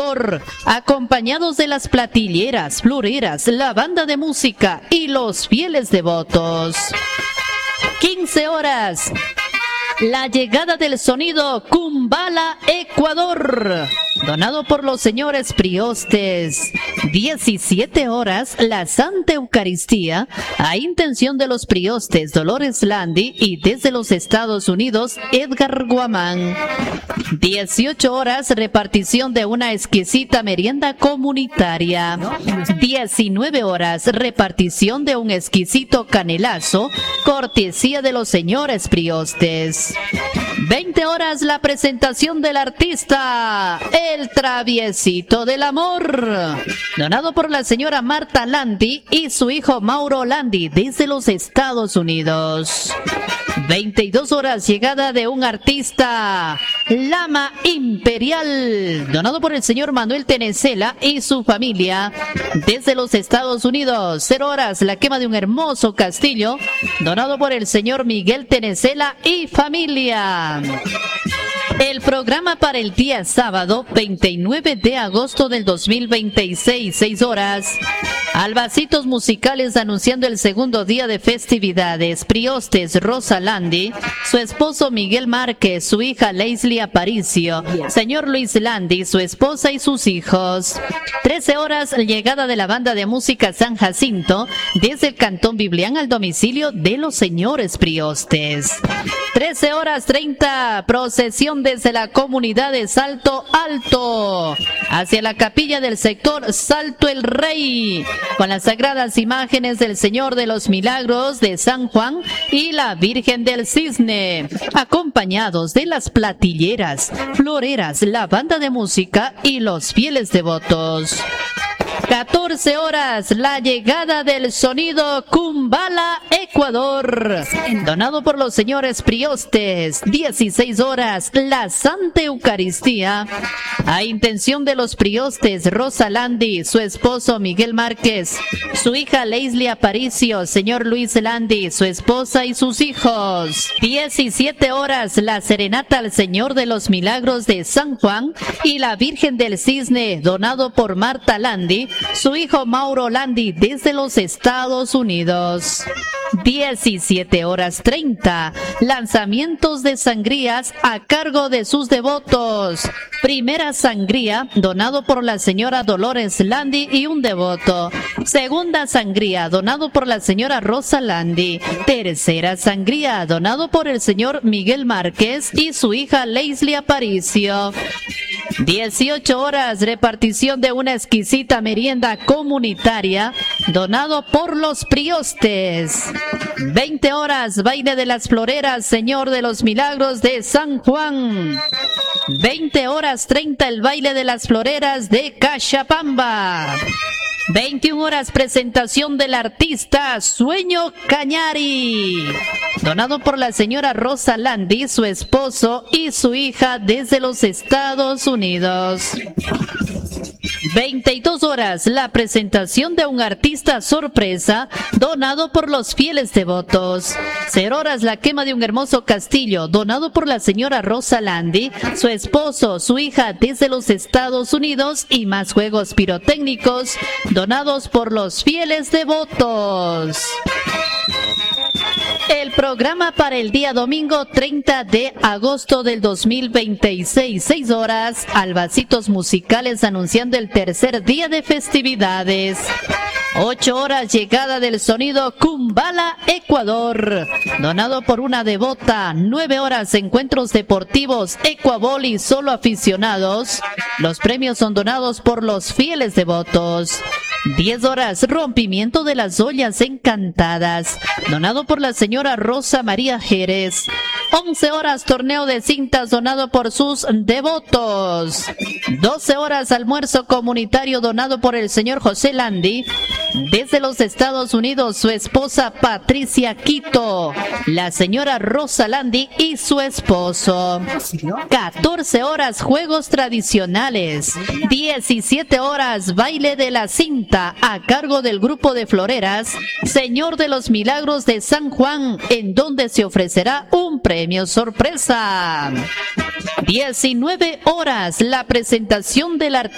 Ecuador, acompañados de las platilleras, floreras, la banda de música y los fieles devotos. 15 horas. La llegada del sonido Kumbala, Ecuador, donado por los señores priostes. 17 horas, la Santa Eucaristía, a intención de los priostes Dolores Landi y desde los Estados Unidos, Edgar Guamán. 18 horas, repartición de una exquisita merienda comunitaria. 19 horas, repartición de un exquisito canelazo, cortesía de los señores priostes. 20 horas, la presentación del artista El Traviesito del Amor, donado por la señora Marta Landi y su hijo Mauro Landi desde los Estados Unidos. 22 horas, llegada de un artista, Lama Imperial, donado por el señor Manuel Tenecela y su familia desde los Estados Unidos. 0 horas, la quema de un hermoso castillo, donado por el señor Miguel Tenecela y familia. El programa para el día sábado 29 de agosto del 2026, 6 horas. Albacitos musicales anunciando el segundo día de festividades. Priostes Rosa Landi, su esposo Miguel Márquez, su hija Leslie Aparicio, señor Luis Landi, su esposa y sus hijos. 13 horas, llegada de la banda de música San Jacinto desde el Cantón Biblián al domicilio de los señores priostes. 13 horas 30, procesión desde la comunidad de Salto Alto hacia la capilla del sector Salto el Rey, con las sagradas imágenes del Señor de los Milagros de San Juan y la Virgen del Cisne, acompañados de las platilleras, floreras, la banda de música y los fieles devotos. 14 horas, la llegada del sonido Kumbala, Ecuador, donado por los señores priostes. 16 horas, la Santa Eucaristía, a intención de los priostes Rosa Landi, su esposo Miguel Márquez, su hija Leslie Aparicio, señor Luis Landi, su esposa y sus hijos. 17 horas, la serenata al Señor de los Milagros de San Juan y la Virgen del Cisne, donado por Marta Landi, su hijo Mauro Landi desde los Estados Unidos. 17 horas 30, lanzamientos de sangrías a cargo de sus devotos. Primera sangría, donado por la señora Dolores Landi y un devoto. Segunda sangría, donado por la señora Rosa Landi. Tercera sangría, donado por el señor Miguel Márquez y su hija Leslie Aparicio. 18 horas, repartición de una exquisita merienda comunitaria, donado por los priostes. 20 horas, baile de las floreras, Señor de los Milagros de San Juan. 20 horas 30, el baile de las floreras de Cachapamba. 21 horas, presentación del artista Sueño Cañari, donado por la señora Rosa Landi, su esposo y su hija desde los Estados Unidos. 22 horas, la presentación de un artista sorpresa, donado por los fieles devotos. 0 horas, la quema de un hermoso castillo, donado por la señora Rosa Landi, su esposo, su hija desde los Estados Unidos y más juegos pirotécnicos, donados por los fieles devotos. El programa para el día domingo 30 de agosto del 2026, 6 horas, albacitos musicales anunciando el tercer día de festividades. 8 horas, llegada del sonido Kumbala, Ecuador, donado por una devota. 9 horas, encuentros deportivos Ecuaboli solo aficionados. Los premios son donados por los fieles devotos. 10 horas, rompimiento de las ollas encantadas, donado por la señora Rosa María Jerez. 11 horas, torneo de cintas, donado por sus devotos. 12 horas, almuerzo comunitario, donado por el señor José Landi. Desde los Estados Unidos, su esposa Patricia Quito, la señora Rosa Landi y su esposo. 14 horas, juegos tradicionales. 17 horas, baile de la cinta, a cargo del grupo de floreras Señor de los Milagros de San Juan, en donde se ofrecerá un premio sorpresa. 19 horas, la presentación del artista